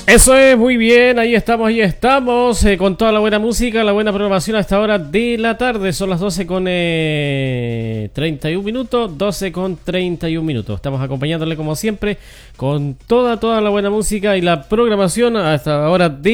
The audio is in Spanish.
Eso es, muy bien, ahí estamos, con toda la buena música, la buena programación a esta hora de la tarde. Son las 12 con 31 minutos, 12 con 31 minutos. Estamos acompañándole como siempre con toda la buena música y la programación a esta hora de